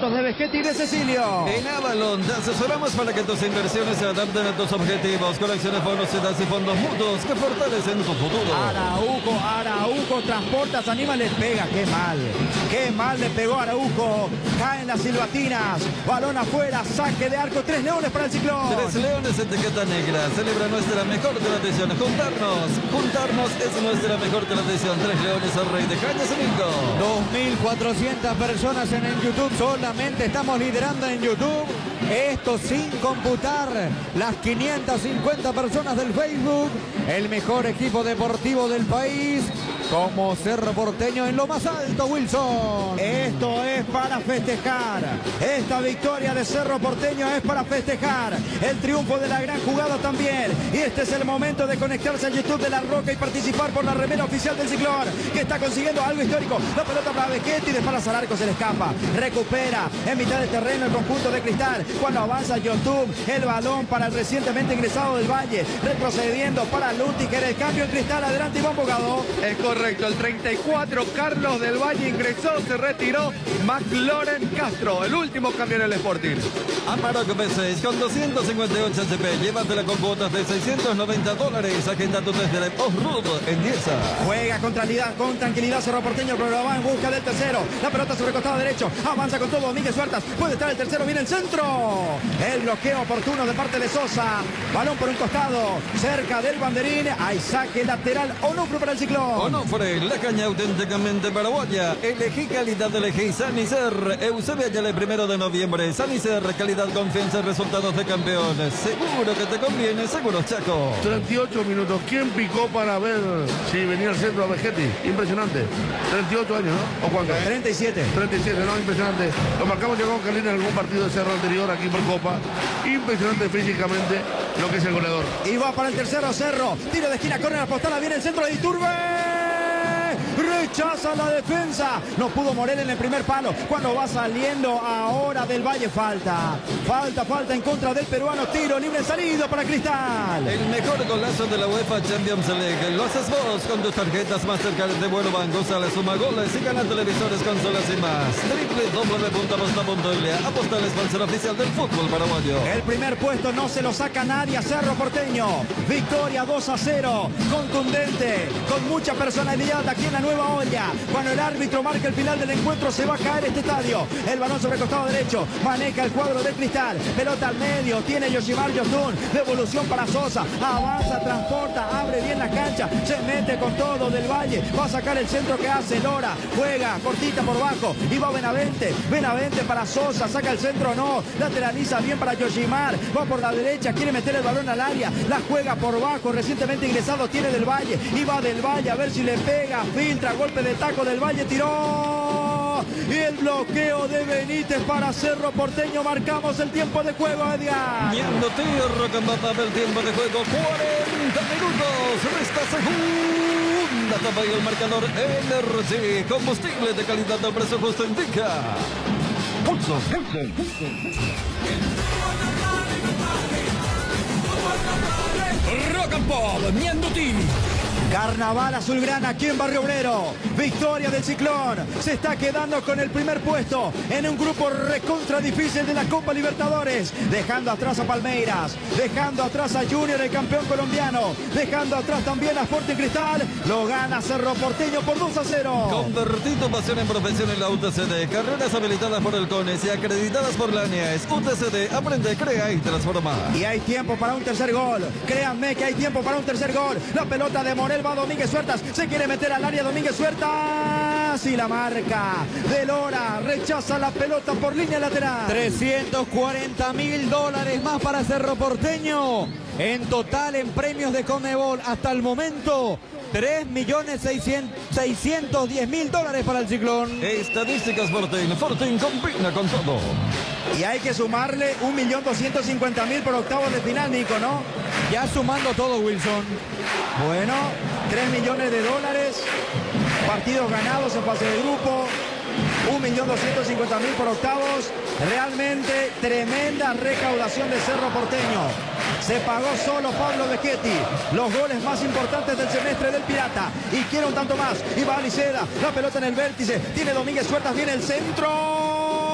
minutos de Vegetti y de Cecilio. En Avalon te asesoramos para que tus inversiones se adapten a tus objetivos. Colecciones, bonos, sedas y fondos mutuos que fortalecen tu futuro. Araujo, transportas, anima, le pega. Qué mal le pegó Araujo. Caen las silbatinas. Balón afuera, saque de arco. 3 leones para el Ciclón. 3 leones, etiqueta negra. Celebra nuestra mejor tradición. Juntarnos es nuestra mejor tradición. 3 leones al rey de Cañas y 2.400 personas en el YouTube. Solamente estamos liderando en YouTube. Esto sin computar las 550 personas del Facebook. El mejor equipo deportivo del país, como Cerro Porteño en lo más alto, Wilson. Esto es para festejar. Esta victoria de Cerro Porteño es para festejar. El triunfo de la gran jugada también. Y este es el momento de conectarse al YouTube de La Roca y participar por la remera oficial del Ciclón, que está consiguiendo algo histórico. La pelota para Vegetti, de espaldas al arco, se le escapa. Recupera en mitad del terreno el conjunto de Cristal. Cuando avanza YouTube, el balón para el recientemente ingresado del Valle. Retrocediendo para Lutiger. El cambio en Cristal. Adelante, Iván Bogado. Es correcto, el 34, Carlos del Valle ingresó, se retiró McLaren Castro, el último cambio en el Sporting. Amarok B6 con 258 HP. Llévatela con cuotas de $690. Agenda tu test de off-road en Dieza. Juega con tranquilidad Cerro Porteño, pero va en busca del tercero. La pelota sobre el costado derecho. Avanza con todo Domínguez Huertas. Puede estar el tercero, viene el centro. El bloqueo oportuno de parte de Sosa. Balón por un costado, cerca del banderín. Hay saque lateral. Onofre para el Ciclón. Onofre, la caña auténticamente paraguaya. Elegí calidad, elegí Sanicer. Eusebio Ayala, el 1 de noviembre. Sanicer, calidad, confianza, resultados de campeones. Seguro que te conviene, seguro Chaco. 38 minutos. ¿Quién picó para ver si venía al centro a Vegetti? Impresionante. 38 años, ¿no? ¿O cuánto? 37. 37, no, impresionante. Lo marcamos ya con Carlín en algún partido de Cerro anterior aquí por Copa. Impresionante físicamente lo que es el goleador. Y va para el tercero Cerro. Tiro de esquina, corre la postada, viene el centro de Iturbe. Rechaza la defensa. No pudo Morel en el primer palo. Cuando va saliendo ahora del Valle, falta en contra del peruano. Tiro libre salido para Cristal. El mejor golazo de la UEFA Champions League lo haces vos con tus tarjetas Mastercard de Vuelo Banco. Sale, suma goles y gana televisores, consolas y más. www.aposta.la. Aposta, el sponsor oficial del fútbol paraguayo. El primer puesto no se lo saca nadie a Cerro Porteño. Victoria 2-0. Contundente, con mucha personalidad aquí en la Nueva Olla. Cuando el árbitro marca el final del encuentro, se va a caer este estadio. El balón sobre el costado derecho. Maneja el cuadro de Cristal. Pelota al medio. Tiene Yoshimar Yotun. Devolución para Sosa. Avanza, transporta, abre bien la cancha. Se mete con todo del Valle. Va a sacar el centro que hace Lora. Juega cortita por bajo. Y va Benavente. Benavente para Sosa. Saca el centro, no. Lateraliza bien para Yoshimar. Va por la derecha. Quiere meter el balón al área. La juega por bajo. Recientemente ingresado tiene del Valle. Y va del Valle a ver si le pega. Filtra. Golpe de taco del Valle. Tiró. Y el bloqueo de Benítez para Cerro Porteño. Marcamos el tiempo de juego, Edgar. Viendo Tierra que mata el tiempo de juego. 40 minutos. Resta segunda etapa y el marcador Energy. Combustible de calidad del precio justo indica. Pulso. Rock and Pop, Miandutín. Carnaval azulgrana aquí en Barrio Obrero. Victoria del Ciclón. Se está quedando con el primer puesto en un grupo recontra difícil de la Copa Libertadores. Dejando atrás a Palmeiras. Dejando atrás a Junior, el campeón colombiano. Dejando atrás también a Sporting Cristal. Lo gana Cerro Porteño por 2-0. Convertí tu pasión en profesión en la UTCD. Carreras habilitadas por el CONES y acreditadas por la ANEAES. UTCD, aprende, crea y transforma. Y hay tiempo para un tercer gol. Créanme que hay tiempo para un tercer gol. La pelota de Morel va Domínguez Huertas. Se quiere meter al área Domínguez Huertas. Y la marca de Lora. Rechaza la pelota por línea lateral. $340.000 más para Cerro Porteño. En total en premios de Conmebol hasta el momento. $3.610.000 para el Ciclón. Estadísticas Fortín. Fortín combina con todo. Y hay que sumarle 1.250.000 por octavos de final, Nico, ¿no? Ya sumando todo, Wilson. Bueno, $3 millones. Partidos ganados en fase de grupo. 1.250.000 por octavos. Realmente tremenda recaudación de Cerro Porteño. Se pagó solo Pablo Vegetti. Los goles más importantes del semestre del Pirata. Y quiere un tanto más. Y va Aliceda. La pelota en el vértice. Tiene Domínguez Huertas. Viene el centro.